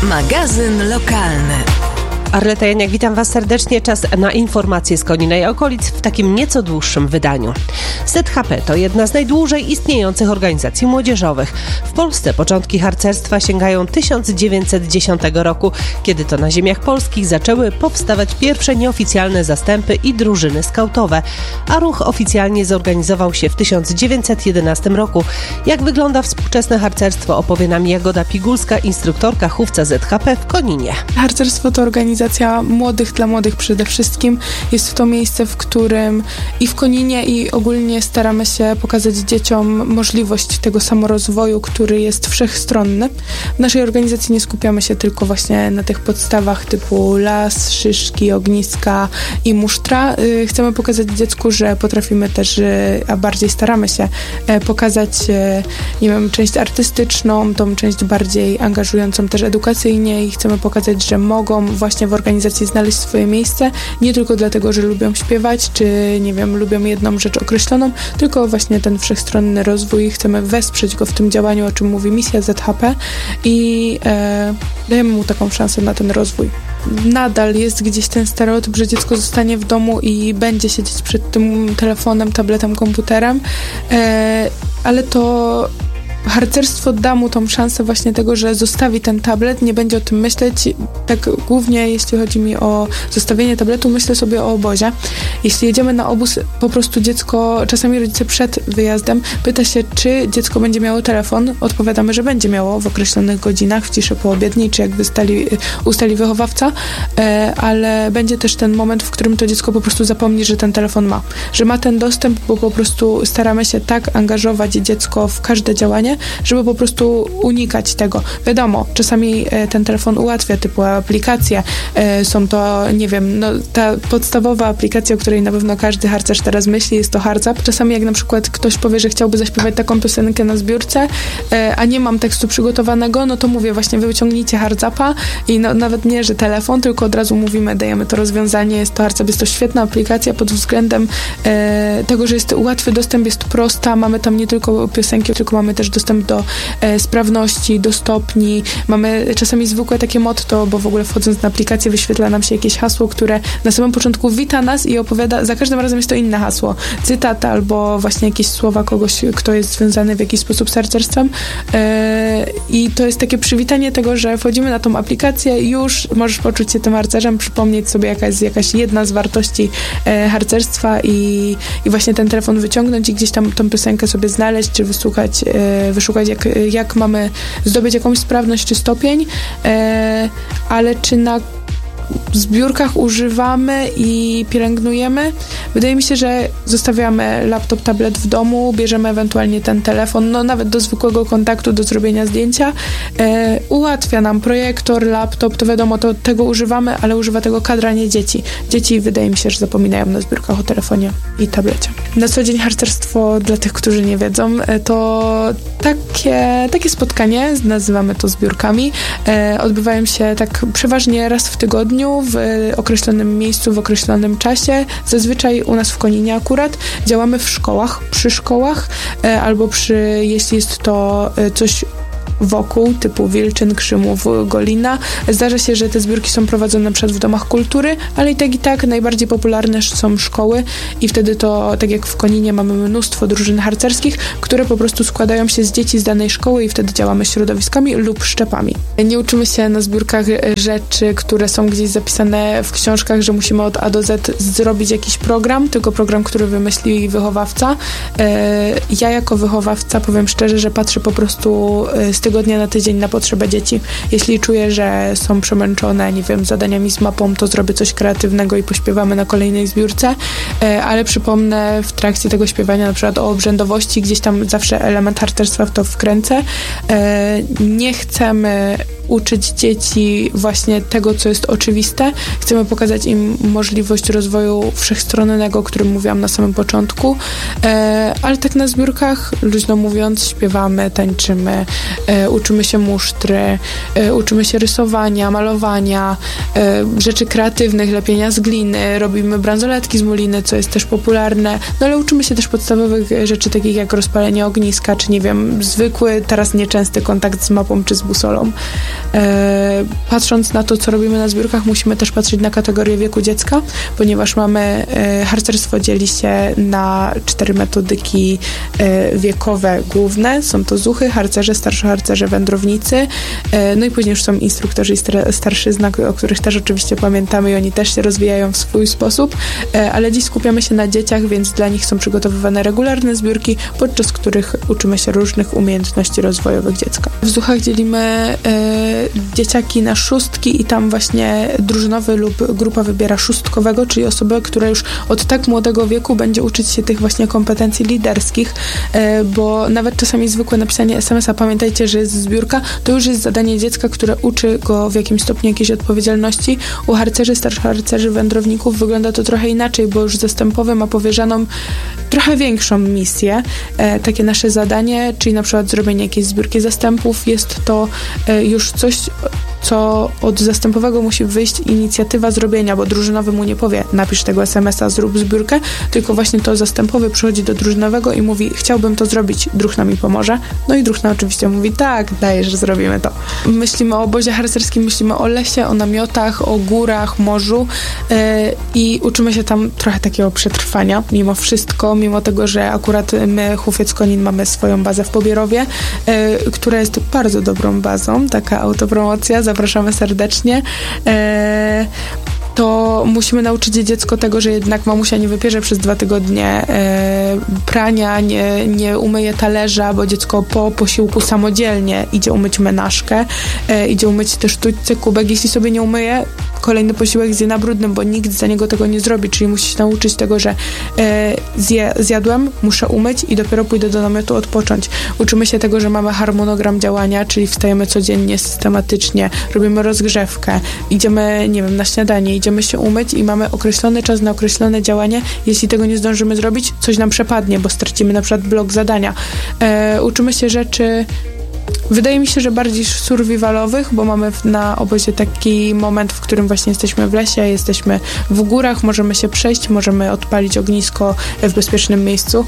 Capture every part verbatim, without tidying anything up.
Magazyn lokalny. Arleta Janiak, witam Was serdecznie. Czas na informacje z Konina i okolic w takim nieco dłuższym wydaniu. Z H P to jedna z najdłużej istniejących organizacji młodzieżowych. W Polsce początki harcerstwa sięgają tysiąc dziewięćset dziesiątego roku, kiedy to na ziemiach polskich zaczęły powstawać pierwsze nieoficjalne zastępy i drużyny skautowe, a ruch oficjalnie zorganizował się w tysiąc dziewięćset jedenastym roku. Jak wygląda współczesne harcerstwo, opowie nam Jagoda Pigulska, instruktorka chówca Z H P w Koninie. Harcerstwo to organizacja młodych dla młodych przede wszystkim. Jest to miejsce, w którym i w Koninie, i ogólnie staramy się pokazać dzieciom możliwość tego samorozwoju, który jest wszechstronny. W naszej organizacji nie skupiamy się tylko właśnie na tych podstawach typu las, szyszki, ogniska i musztra. Chcemy pokazać dziecku, że potrafimy też, a bardziej staramy się pokazać, nie wiem, część artystyczną, tą część bardziej angażującą też edukacyjnie, i chcemy pokazać, że mogą właśnie w organizacji znaleźć swoje miejsce, nie tylko dlatego, że lubią śpiewać, czy nie wiem, lubią jedną rzecz określoną, tylko właśnie ten wszechstronny rozwój. Chcemy wesprzeć go w tym działaniu, o czym mówi misja Z H P, i e, dajemy mu taką szansę na ten rozwój. Nadal jest gdzieś ten stereotyp, że dziecko zostanie w domu i będzie siedzieć przed tym telefonem, tabletem, komputerem, e, ale to harcerstwo da mu tą szansę właśnie tego, że zostawi ten tablet, nie będzie o tym myśleć. Tak głównie jeśli chodzi mi o zostawienie tabletu, myślę sobie o obozie. Jeśli jedziemy na obóz, po prostu dziecko, czasami rodzice przed wyjazdem pyta się, czy dziecko będzie miało telefon. Odpowiadamy, że będzie miało w określonych godzinach, w ciszy poobiedniej, czy jak wystali, ustali wychowawca, ale będzie też ten moment, w którym to dziecko po prostu zapomni, że ten telefon ma. Że ma ten dostęp, bo po prostu staramy się tak angażować dziecko w każde działanie, żeby po prostu unikać tego. Wiadomo, czasami ten telefon ułatwia, typu aplikacje. Są to, nie wiem, no, ta podstawowa aplikacja, o której na pewno każdy harcerz teraz myśli, jest to Hardzap. Czasami jak na przykład ktoś powie, że chciałby zaśpiewać taką piosenkę na zbiórce, a nie mam tekstu przygotowanego, no to mówię właśnie, wyciągnijcie Hardzapa, i no, nawet nie, że telefon, tylko od razu mówimy, dajemy to rozwiązanie. Jest to Hardzap, jest to świetna aplikacja pod względem e, tego, że jest łatwy dostęp, jest prosta, mamy tam nie tylko piosenki, tylko mamy też dostęp do e, sprawności, do stopni. Mamy czasami zwykłe takie motto, bo w ogóle wchodząc na aplikację wyświetla nam się jakieś hasło, które na samym początku wita nas i opowiada, za każdym razem jest to inne hasło. Cytat albo właśnie jakieś słowa kogoś, kto jest związany w jakiś sposób z harcerstwem. E, I to jest takie przywitanie tego, że wchodzimy na tą aplikację i już możesz poczuć się tym harcerzem, przypomnieć sobie, jaka jest jakaś jedna z wartości e, harcerstwa, i, i właśnie ten telefon wyciągnąć i gdzieś tam tą piosenkę sobie znaleźć, czy wysłuchać, e, wyszukać, jak, jak mamy zdobyć jakąś sprawność czy stopień, e, ale czy na zbiórkach używamy i pielęgnujemy? Wydaje mi się, że zostawiamy laptop, tablet w domu, bierzemy ewentualnie ten telefon, no nawet do zwykłego kontaktu, do zrobienia zdjęcia. E, ułatwia nam projektor, laptop, to wiadomo, to tego używamy, ale używa tego kadra, nie dzieci. Dzieci, wydaje mi się, że zapominają na zbiórkach o telefonie i tablecie. Na co dzień harcerstwo, dla tych, którzy nie wiedzą, to takie, takie spotkanie, nazywamy to zbiórkami, e, odbywają się tak przeważnie raz w tygodniu, w określonym miejscu, w określonym czasie. Zazwyczaj u nas w Koninie akurat działamy w szkołach, przy szkołach, albo przy, jeśli jest to coś wokół, typu Wilczyn, Krzymów, Golina. Zdarza się, że te zbiórki są prowadzone na przykład w domach kultury, ale i tak i tak najbardziej popularne są szkoły, i wtedy to, tak jak w Koninie, mamy mnóstwo drużyn harcerskich, które po prostu składają się z dzieci z danej szkoły, i wtedy działamy środowiskami lub szczepami. Nie uczymy się na zbiórkach rzeczy, które są gdzieś zapisane w książkach, że musimy od A do Z zrobić jakiś program, tylko program, który wymyśli wychowawca. Ja jako wychowawca powiem szczerze, że patrzę po prostu z tygodnia na tydzień na potrzebę dzieci. Jeśli czuję, że są przemęczone, nie wiem, zadaniami z mapą, to zrobię coś kreatywnego i pośpiewamy na kolejnej zbiórce, ale przypomnę w trakcie tego śpiewania na przykład o obrzędowości, gdzieś tam zawsze element harcerstwa w to wkręcę. Nie chcemy uczyć dzieci właśnie tego, co jest oczywiste. Chcemy pokazać im możliwość rozwoju wszechstronnego, o którym mówiłam na samym początku, e, ale tak na zbiórkach, luźno mówiąc, śpiewamy, tańczymy, e, uczymy się musztry, e, uczymy się rysowania, malowania, e, rzeczy kreatywnych, lepienia z gliny, robimy bransoletki z muliny, co jest też popularne, no ale uczymy się też podstawowych rzeczy, takich jak rozpalenie ogniska, czy nie wiem, zwykły, teraz nieczęsty kontakt z mapą czy z busolą. E, patrząc na to, co robimy na zbiórkach, musimy też patrzeć na kategorię wieku dziecka, ponieważ mamy e, harcerstwo dzieli się na cztery metodyki e, wiekowe główne. Są to zuchy, harcerze, starszy harcerze, wędrownicy. E, no i później już są instruktorzy i star- starszyzna, o których też oczywiście pamiętamy i oni też się rozwijają w swój sposób, e, ale dziś skupiamy się na dzieciach, więc dla nich są przygotowywane regularne zbiórki, podczas których uczymy się różnych umiejętności rozwojowych dziecka. W zuchach dzielimy e, dzieciaki na szóstki i tam właśnie drużynowy lub grupa wybiera szóstkowego, czyli osobę, która już od tak młodego wieku będzie uczyć się tych właśnie kompetencji liderskich, e, bo nawet czasami zwykłe napisanie es em es a, pamiętajcie, że jest zbiórka, to już jest zadanie dziecka, które uczy go w jakimś stopniu jakiejś odpowiedzialności. U harcerzy, starszych harcerzy, wędrowników wygląda to trochę inaczej, bo już zastępowy ma powierzoną trochę większą misję. E, takie nasze zadanie, czyli na przykład zrobienie jakiejś zbiórki zastępów, jest to e, już coś, co od zastępowego musi wyjść inicjatywa zrobienia, bo drużynowy mu nie powie, napisz tego es em es a, zrób zbiórkę, tylko właśnie to zastępowy przychodzi do drużynowego i mówi, chciałbym to zrobić, druchna mi pomoże. No i druchna oczywiście mówi, tak, dajesz, że zrobimy to. Myślimy o obozie harcerskim, myślimy o lesie, o namiotach, o górach, morzu yy, i uczymy się tam trochę takiego przetrwania, mimo wszystko, mimo tego, że akurat my, Hufiec Konin, mamy swoją bazę w Pobierowie, yy, która jest bardzo dobrą bazą, taka autopromocja, zapraszamy serdecznie. E, to musimy nauczyć dziecko tego, że jednak mamusia nie wypierze przez dwa tygodnie e, prania, nie, nie umyje talerza, bo dziecko po posiłku samodzielnie idzie umyć menażkę, e, idzie umyć też sztućce, kubek. Jeśli sobie nie umyje, kolejny posiłek zje na brudnym, bo nikt za niego tego nie zrobi, czyli musi się nauczyć tego, że e, zje, zjadłem, muszę umyć i dopiero pójdę do namiotu odpocząć. Uczymy się tego, że mamy harmonogram działania, czyli wstajemy codziennie, systematycznie, robimy rozgrzewkę, idziemy, nie wiem, na śniadanie, idziemy się umyć i mamy określony czas na określone działanie. Jeśli tego nie zdążymy zrobić, coś nam przepadnie, bo stracimy na przykład blok zadania. E, uczymy się rzeczy, wydaje mi się, że bardziej survivalowych, bo mamy na obozie taki moment, w którym właśnie jesteśmy w lesie, jesteśmy w górach, możemy się przejść, możemy odpalić ognisko w bezpiecznym miejscu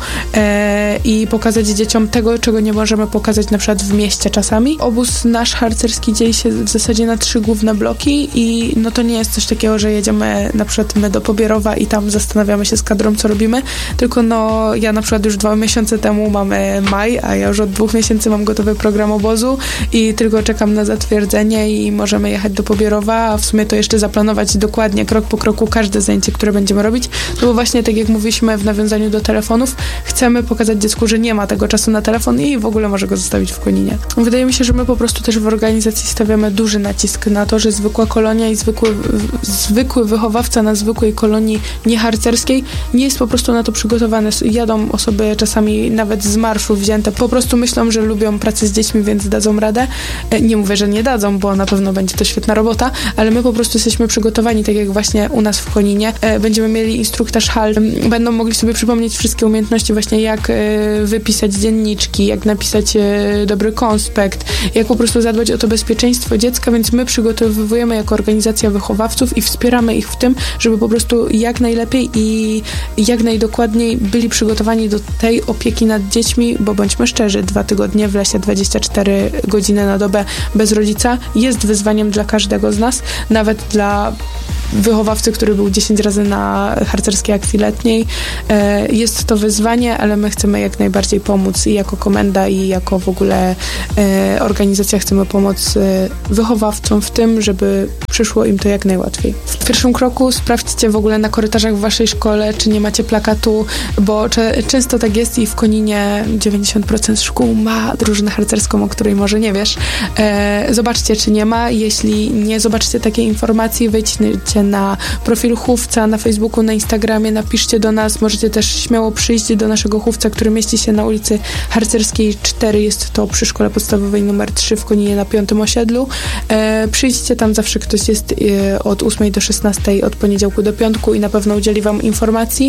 e, i pokazać dzieciom tego, czego nie możemy pokazać na przykład w mieście czasami. Obóz nasz harcerski dzieli się w zasadzie na trzy główne bloki i no to nie jest coś takiego, że jedziemy na przykład my do Pobierowa i tam zastanawiamy się z kadrą, co robimy, tylko no ja na przykład już dwa miesiące temu mamy maj, a ja już od dwóch miesięcy mam gotowy program obozu i tylko czekam na zatwierdzenie i możemy jechać do Pobierowa, a w sumie to jeszcze zaplanować dokładnie, krok po kroku każde zajęcie, które będziemy robić, no bo właśnie tak jak mówiliśmy w nawiązaniu do telefonów, chcemy pokazać dziecku, że nie ma tego czasu na telefon i w ogóle może go zostawić w Koninie. Wydaje mi się, że my po prostu też w organizacji stawiamy duży nacisk na to, że zwykła kolonia i zwykły, zwykły wychowawca na zwykłej kolonii nieharcerskiej nie jest po prostu na to przygotowany. Jadą osoby czasami nawet z marszu wzięte, po prostu myślą, że lubią pracę z dziećmi, więc dadzą radę. Nie mówię, że nie dadzą, bo na pewno będzie to świetna robota, ale my po prostu jesteśmy przygotowani, tak jak właśnie u nas w Koninie. Będziemy mieli instruktaż hal, będą mogli sobie przypomnieć wszystkie umiejętności właśnie jak wypisać dzienniczki, jak napisać dobry konspekt, jak po prostu zadbać o to bezpieczeństwo dziecka, więc my przygotowujemy jako organizacja wychowawców i wspieramy ich w tym, żeby po prostu jak najlepiej i jak najdokładniej byli przygotowani do tej opieki nad dziećmi, bo bądźmy szczerzy, dwa tygodnie w lesie, dwadzieścia cztery godziny na dobę bez rodzica jest wyzwaniem dla każdego z nas, nawet dla wychowawcy, który był dziesięć razy na harcerskiej akcji letniej. Jest to wyzwanie, ale my chcemy jak najbardziej pomóc i jako komenda, i jako w ogóle organizacja chcemy pomóc wychowawcom w tym, żeby przyszło im to jak najłatwiej. W pierwszym kroku sprawdźcie w ogóle na korytarzach w waszej szkole, czy nie macie plakatu, bo cze- często tak jest i w Koninie dziewięćdziesiąt procent szkół ma drużynę harcerską, o której może nie wiesz. Zobaczcie, czy nie ma. Jeśli nie zobaczycie takiej informacji, wejdźcie na profil Chówca na Facebooku, na Instagramie, napiszcie do nas, możecie też śmiało przyjść do naszego Chówca, który mieści się na ulicy Harcerskiej cztery, jest to przy szkole podstawowej numer trzy w Koninie na piątym osiedlu. E, przyjdźcie, tam zawsze ktoś jest e, od ósmej do szesnastej, od poniedziałku do piątku i na pewno udzieli wam informacji.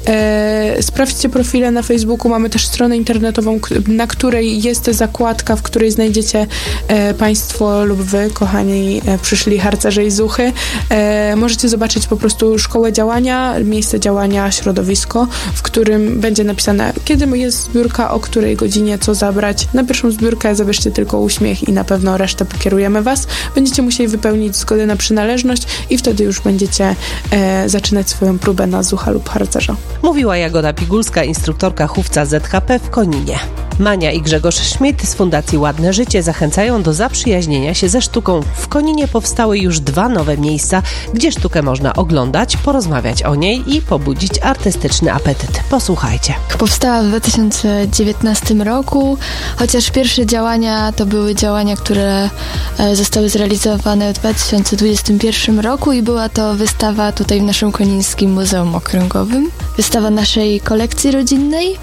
E, sprawdźcie profile na Facebooku, mamy też stronę internetową, na której jest zakładka, w której znajdziecie e, państwo lub wy, kochani e, przyszli harcerze i zuchy. E, e, możecie zobaczyć po prostu szkołę działania, miejsce działania, środowisko, w którym będzie napisane, kiedy jest zbiórka, o której godzinie, co zabrać. Na pierwszą zbiórkę zabierzcie tylko uśmiech i na pewno resztę pokierujemy was. Będziecie musieli wypełnić zgodę na przynależność i wtedy już będziecie e, zaczynać swoją próbę na zucha lub harcerza. Mówiła Jagoda Pigulska, instruktorka chówca Z H P w Koninie. Mania i Grzegorz Schmidt z Fundacji Ładne Życie zachęcają do zaprzyjaźnienia się ze sztuką. W Koninie powstały już dwa nowe miejsca, gdzie sztukę można oglądać, porozmawiać o niej i pobudzić artystyczny apetyt. Posłuchajcie. Powstała w dwa tysiące dziewiętnastym roku, chociaż pierwsze działania to były działania, które zostały zrealizowane w dwa tysiące dwudziestym pierwszym roku i była to wystawa tutaj w naszym Konińskim Muzeum Okręgowym. Wystawa naszej kolekcji rodzinnej.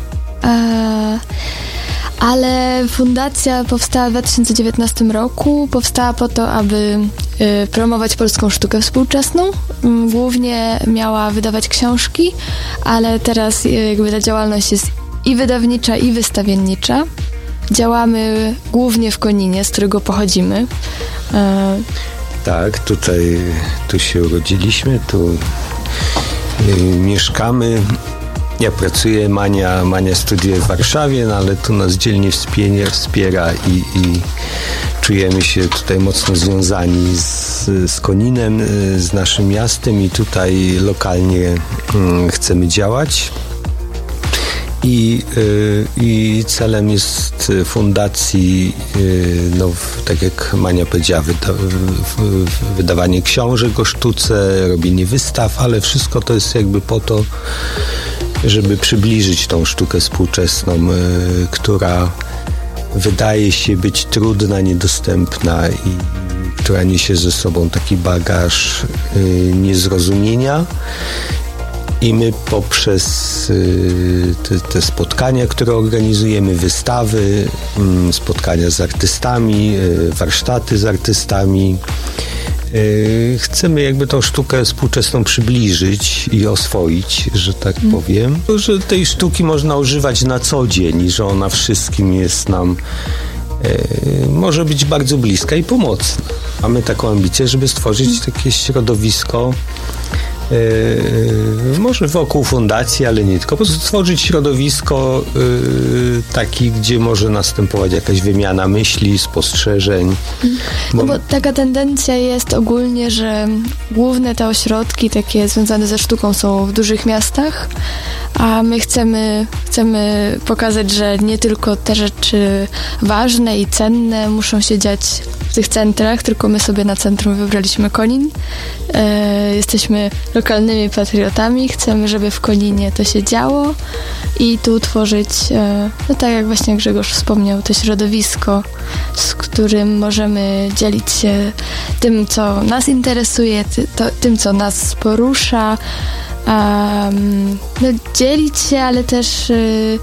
Ale fundacja powstała w dwa tysiące dziewiętnastym roku. Powstała po to, aby y, promować polską sztukę współczesną. Y, głównie miała wydawać książki, ale teraz y, jakby ta działalność jest i wydawnicza, i wystawiennicza. Działamy głównie w Koninie, z którego pochodzimy. Y, tak, tutaj tu się urodziliśmy, tu y, mieszkamy. Ja pracuję, Mania, Mania studiuje w Warszawie, no ale tu nas dzielnie wspiera, wspiera i, i czujemy się tutaj mocno związani z, z Koninem, z naszym miastem i tutaj lokalnie mm, chcemy działać. I, y, I celem jest fundacji, y, no, tak jak Mania powiedziała, wyda, w, w, wydawanie książek o sztuce, robienie wystaw, ale wszystko to jest jakby po to, żeby przybliżyć tą sztukę współczesną, y, która wydaje się być trudna, niedostępna i która niesie ze sobą taki bagaż y, niezrozumienia. I my poprzez y, te, te spotkania, które organizujemy, wystawy, y, spotkania z artystami, y, warsztaty z artystami, y, chcemy jakby tą sztukę współczesną przybliżyć i oswoić, że tak mm. powiem. Że tej sztuki można używać na co dzień i że ona wszystkim jest nam, y, może być bardzo bliska i pomocna. Mamy taką ambicję, żeby stworzyć mm. takie środowisko, Yy, może wokół fundacji, ale nie tylko. Po prostu stworzyć środowisko yy, taki, gdzie może następować jakaś wymiana myśli, spostrzeżeń. No bo taka tendencja jest ogólnie, że główne te ośrodki takie związane ze sztuką są w dużych miastach, a my chcemy, chcemy pokazać, że nie tylko te rzeczy ważne i cenne muszą się dziać w tych centrach, tylko my sobie na centrum wybraliśmy Konin. Yy, jesteśmy lokalnymi patriotami, chcemy, żeby w Koninie to się działo i tu tworzyć, no tak jak właśnie Grzegorz wspomniał, to środowisko, z którym możemy dzielić się tym, co nas interesuje, ty, to, tym, co nas porusza, um, no, dzielić się, ale też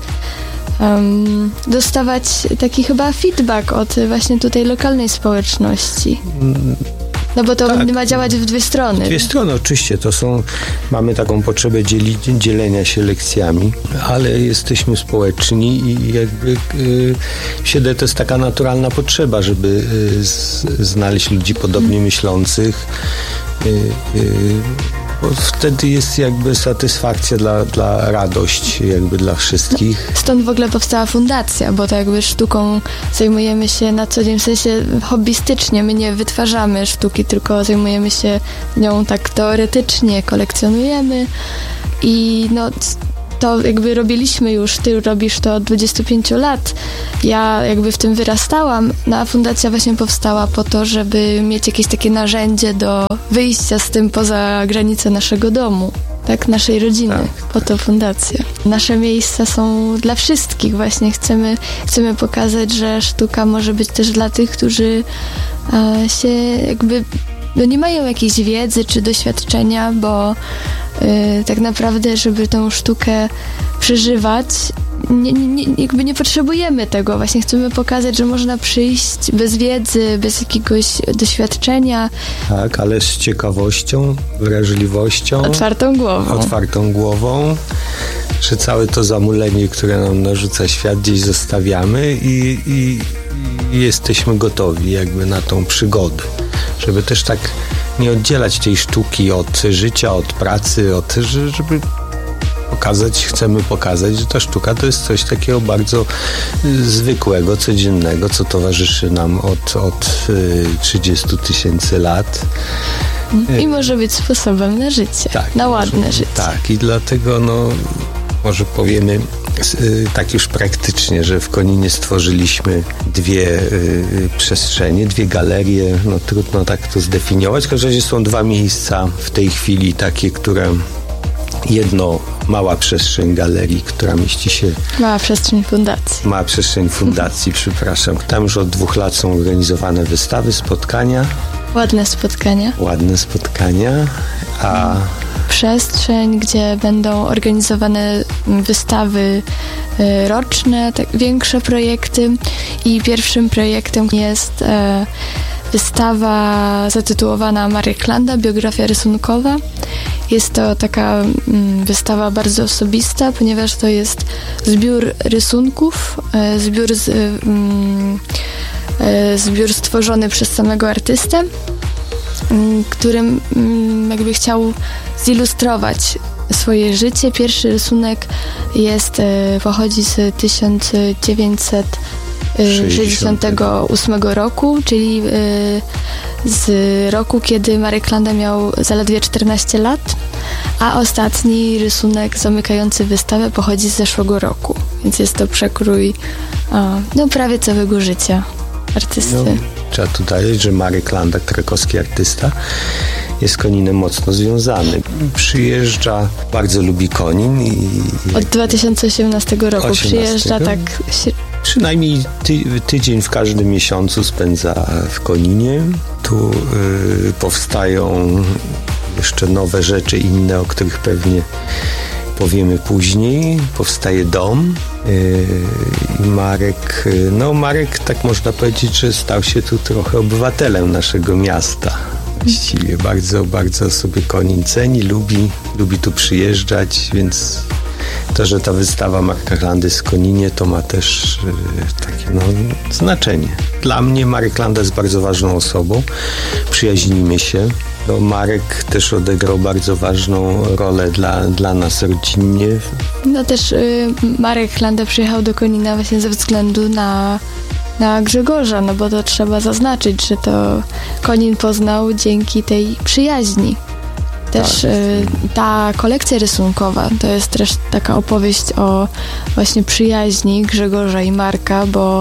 um, dostawać taki chyba feedback od właśnie tutaj lokalnej społeczności. No bo to tak, ma działać w dwie strony. W dwie strony oczywiście, to są, mamy taką potrzebę dzieli, dzielenia się lekcjami, ale jesteśmy społeczni i jakby y, siedzę, to jest taka naturalna potrzeba, żeby y, z, znaleźć ludzi podobnie hmm. myślących. Y, y, Bo wtedy jest jakby satysfakcja dla, dla radość jakby dla wszystkich. Stąd w ogóle powstała fundacja, bo tak jakby sztuką zajmujemy się na co dzień, w sensie hobbystycznie. My nie wytwarzamy sztuki, tylko zajmujemy się nią tak teoretycznie, kolekcjonujemy i no to jakby robiliśmy już, ty robisz to od dwudziestu pięciu lat. Ja jakby w tym wyrastałam, no a fundacja właśnie powstała po to, żeby mieć jakieś takie narzędzie do wyjścia z tym poza granice naszego domu, tak, naszej rodziny, tak, po to fundacja. Nasze miejsca są dla wszystkich, właśnie chcemy, chcemy pokazać, że sztuka może być też dla tych, którzy e, się jakby no nie mają jakiejś wiedzy czy doświadczenia, bo y, tak naprawdę, żeby tą sztukę przeżywać, nie, nie, jakby nie potrzebujemy tego. Właśnie chcemy pokazać, że można przyjść bez wiedzy, bez jakiegoś doświadczenia. Tak, ale z ciekawością, wrażliwością. Otwartą głową. Otwartą głową, że całe to zamulenie, które nam narzuca świat, gdzieś zostawiamy i, i, i jesteśmy gotowi jakby na tą przygodę. żeby też tak nie oddzielać tej sztuki od życia, od pracy, od, żeby pokazać, chcemy pokazać, że ta sztuka to jest coś takiego bardzo zwykłego, codziennego, co towarzyszy nam od, od trzydziestu tysięcy lat. I może być sposobem na życie, tak, na ładne może, życie. Tak, i dlatego no, może powiemy tak już praktycznie, że w Koninie stworzyliśmy dwie y, przestrzenie, dwie galerie, no trudno tak to zdefiniować, w każdym razie są dwa miejsca w tej chwili takie, które jedno mała przestrzeń galerii, która mieści się... Mała przestrzeń fundacji. Mała przestrzeń fundacji, przepraszam. Tam już od dwóch lat są organizowane wystawy, spotkania. Ładne spotkania. Ładne spotkania, a... Przestrzeń, gdzie będą organizowane wystawy roczne, tak, większe projekty i pierwszym projektem jest e, wystawa zatytułowana Marek Landa, biografia rysunkowa. Jest to taka mm, wystawa bardzo osobista, ponieważ to jest zbiór rysunków, e, zbiór, z, mm, e, zbiór stworzony przez samego artystę, którym jakby chciał zilustrować swoje życie. Pierwszy rysunek jest, pochodzi z tysiąc dziewięćset sześćdziesiątego ósmego roku, czyli z roku, kiedy Marek Landa miał zaledwie czternaście lat, a ostatni rysunek zamykający wystawę pochodzi z zeszłego roku, więc jest to przekrój no, prawie całego życia artysty. No, trzeba tu dodać, że Marek Landa, krakowski artysta, jest z Koninem mocno związany. Przyjeżdża, bardzo lubi Konin. I Od dwa tysiące osiemnastego roku osiemnastego przyjeżdża tak... Przynajmniej ty, tydzień w każdym miesiącu spędza w Koninie. Tu y, powstają jeszcze nowe rzeczy, inne, o których pewnie powiemy później. Powstaje dom i Marek, no Marek, tak można powiedzieć, że stał się tu trochę obywatelem naszego miasta. Właściwie bardzo, bardzo sobie Konin ceni, lubi, lubi tu przyjeżdżać, więc to, że ta wystawa Marka Landy z Koninie, to ma też takie no, znaczenie. Dla mnie Marek Landa jest bardzo ważną osobą, przyjaźnimy się. No, Marek też odegrał bardzo ważną rolę dla, dla nas rodzinnie. No też y, Marek Landa przyjechał do Konina właśnie ze względu na, na Grzegorza, no bo to trzeba zaznaczyć, że to Konin poznał dzięki tej przyjaźni. Też tak. y, ta kolekcja rysunkowa to jest też taka opowieść o właśnie przyjaźni Grzegorza i Marka, bo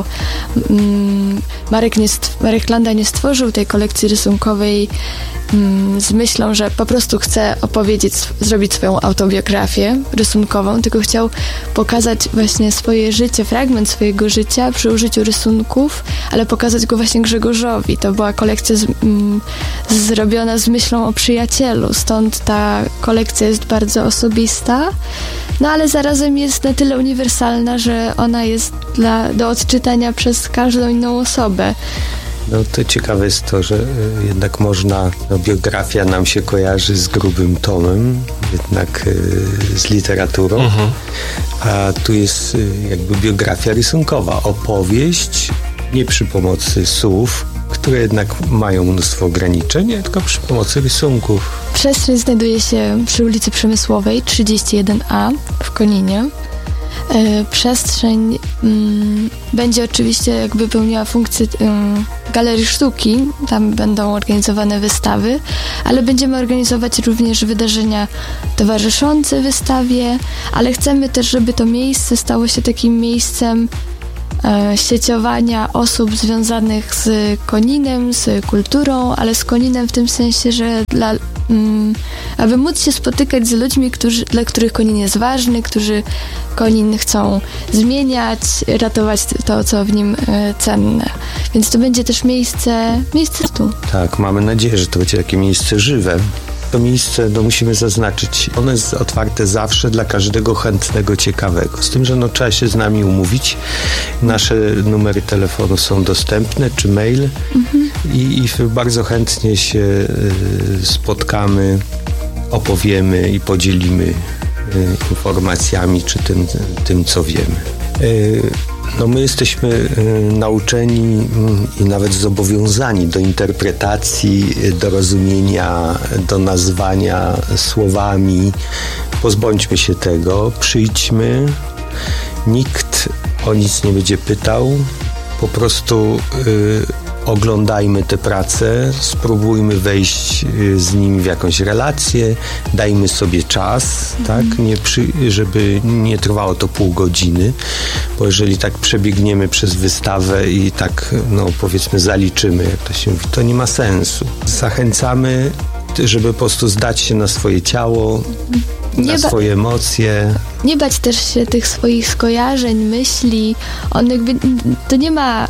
mm, Marek, nie stw- Marek Landa nie stworzył tej kolekcji rysunkowej mm, z myślą, że po prostu chce opowiedzieć, zrobić swoją autobiografię rysunkową, tylko chciał pokazać właśnie swoje życie, fragment swojego życia przy użyciu rysunków, ale pokazać go właśnie Grzegorzowi. To była kolekcja z, mm, zrobiona z myślą o przyjacielu, stąd ta kolekcja jest bardzo osobista, no ale zarazem jest na tyle uniwersalna, że ona jest dla, do odczytania przez każdą inną osobę. No to ciekawe jest to, że jednak można, no biografia nam się kojarzy z grubym tomem, jednak y, z literaturą, mhm. a tu jest y, jakby biografia rysunkowa, opowieść, nie przy pomocy słów, które jednak mają mnóstwo ograniczeń, tylko przy pomocy rysunków. Przestrzeń znajduje się przy ulicy Przemysłowej trzydzieści jeden A w Koninie. E, przestrzeń mm, będzie oczywiście jakby pełniła funkcję mm, galerii sztuki, tam będą organizowane wystawy, ale będziemy organizować również wydarzenia towarzyszące wystawie, ale chcemy też, żeby to miejsce stało się takim miejscem e, sieciowania osób związanych z Koninem, z kulturą, ale z Koninem w tym sensie, że dla mm, aby móc się spotykać z ludźmi, którzy, dla których Konin jest ważny, którzy Konin chcą zmieniać, ratować to, co w nim e, cenne. Więc to będzie też miejsce, miejsce tu. Tak, mamy nadzieję, że to będzie takie miejsce żywe. To miejsce, no musimy zaznaczyć, ono jest otwarte zawsze dla każdego chętnego, ciekawego. Z tym, że no, trzeba się z nami umówić. Nasze numery telefonu są dostępne, czy mail mhm. I, i bardzo chętnie się y, spotkamy, opowiemy i podzielimy y, informacjami, czy tym, tym co wiemy. Y, No my jesteśmy y, nauczeni y, i nawet zobowiązani do interpretacji, y, do rozumienia, do nazwania słowami. Pozbądźmy się tego, przyjdźmy, nikt o nic nie będzie pytał, po prostu y, oglądajmy te prace, spróbujmy wejść z nimi w jakąś relację, dajmy sobie czas, tak, nie przy, żeby nie trwało to pół godziny, bo jeżeli tak przebiegniemy przez wystawę i tak, no powiedzmy, zaliczymy, jak to się mówi, to nie ma sensu. Zachęcamy, żeby po prostu zdać się na swoje ciało, nie na ba- swoje emocje. Nie bać też się tych swoich skojarzeń, myśli. On jakby, to nie ma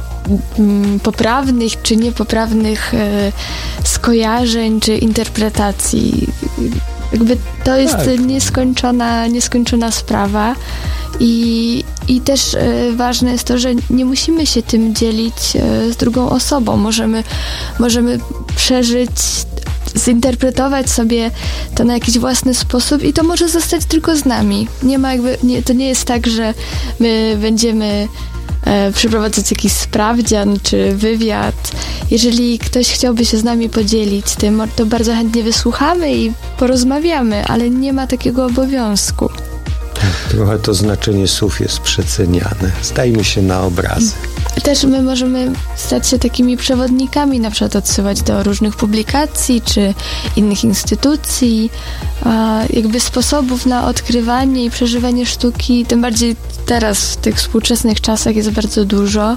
poprawnych czy niepoprawnych e, skojarzeń czy interpretacji. Jakby to jest tak. nieskończona, nieskończona sprawa i, i też e, ważne jest to, że nie musimy się tym dzielić e, z drugą osobą. Możemy, możemy przeżyć, zinterpretować sobie to na jakiś własny sposób i to może zostać tylko z nami. Nie ma jakby, nie, to nie jest tak, że my będziemy e, przeprowadzać jakiś sprawdzian czy wywiad. Jeżeli ktoś chciałby się z nami podzielić tym, to bardzo chętnie wysłuchamy i porozmawiamy, ale nie ma takiego obowiązku. Trochę to znaczenie słów jest przeceniane. Zdajmy się na obrazy. Też my możemy stać się takimi przewodnikami, na przykład odsyłać do różnych publikacji czy innych instytucji, jakby sposobów na odkrywanie i przeżywanie sztuki, tym bardziej teraz w tych współczesnych czasach jest bardzo dużo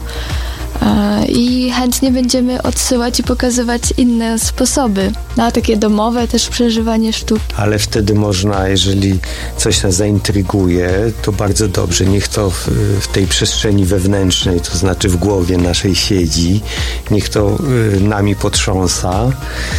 i chętnie będziemy odsyłać i pokazywać inne sposoby na takie domowe też przeżywanie sztuki. Ale wtedy można, jeżeli coś nas zaintryguje, to bardzo dobrze, niech to w, w tej przestrzeni wewnętrznej, to znaczy w głowie naszej siedzi, niech to y, nami potrząsa.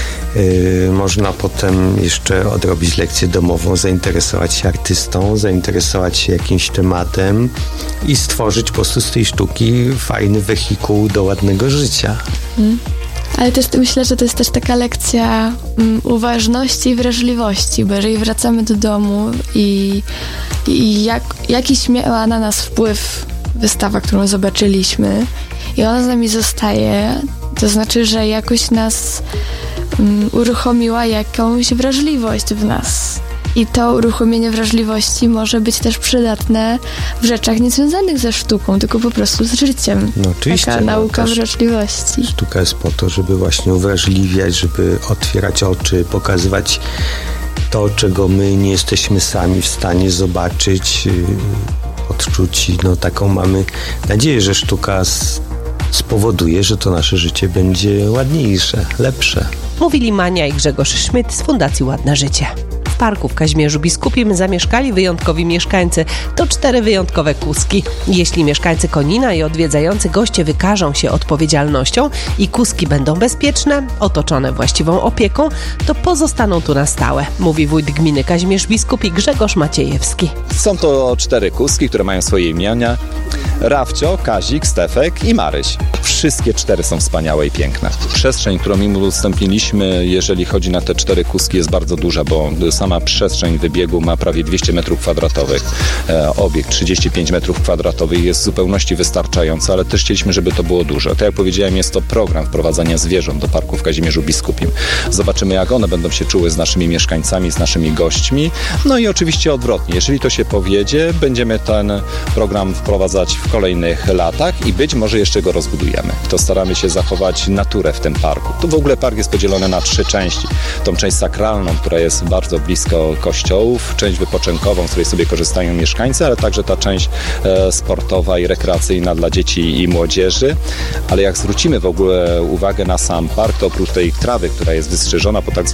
Yy, można potem jeszcze odrobić lekcję domową, zainteresować się artystą, zainteresować się jakimś tematem i stworzyć po prostu z tej sztuki fajny wehikuł do ładnego życia. Mm. Ale też myślę, że to jest też taka lekcja um, uważności i wrażliwości, bo jeżeli wracamy do domu i, i jak, jakiś miała na nas wpływ wystawa, którą zobaczyliśmy i ona z nami zostaje, to znaczy, że jakoś nas um, uruchomiła jakąś wrażliwość w nas. I to uruchomienie wrażliwości może być też przydatne w rzeczach niezwiązanych ze sztuką, tylko po prostu z życiem. No oczywiście. Taka no, nauka wrażliwości. Sztuka jest po to, żeby właśnie uwrażliwiać, żeby otwierać oczy, pokazywać to, czego my nie jesteśmy sami w stanie zobaczyć, odczuć. No taką mamy nadzieję, że sztuka z, spowoduje, że to nasze życie będzie ładniejsze, lepsze. Mówili Mania i Grzegorz Szmyt z Fundacji Ładne Życie. W parku w Kazimierzu Biskupim zamieszkali wyjątkowi mieszkańcy. To cztery wyjątkowe kuski. Jeśli mieszkańcy Konina i odwiedzający goście wykażą się odpowiedzialnością i kuski będą bezpieczne, otoczone właściwą opieką, to pozostaną tu na stałe, mówi wójt gminy Kazimierz Biskupi Grzegorz Maciejewski. Są to cztery kuski, które mają swoje imiona. Rafcio, Kazik, Stefek i Maryś. Wszystkie cztery są wspaniałe i piękne. Przestrzeń, którą im udostępniliśmy, jeżeli chodzi na te cztery kuski, jest bardzo duża, bo sama przestrzeń wybiegu ma prawie dwieście metrów kwadratowych. E, obiekt trzydzieści pięć metrów kwadratowych jest w zupełności wystarczający, ale też chcieliśmy, żeby to było dużo. Tak jak powiedziałem, jest to program wprowadzania zwierząt do parku w Kazimierzu Biskupim. Zobaczymy, jak one będą się czuły z naszymi mieszkańcami, z naszymi gośćmi. No i oczywiście odwrotnie. Jeżeli to się powiedzie, będziemy ten program wprowadzać w kolejnych latach i być może jeszcze go rozbudujemy. To staramy się zachować naturę w tym parku. Tu w ogóle park jest podzielony na trzy części. Tą część sakralną, która jest bardzo blisko kościołów, część wypoczynkową, z której sobie korzystają mieszkańcy, ale także ta część e, sportowa i rekreacyjna dla dzieci i młodzieży. Ale jak zwrócimy w ogóle uwagę na sam park, to oprócz tej trawy, która jest wystrzyżona po tak zwanym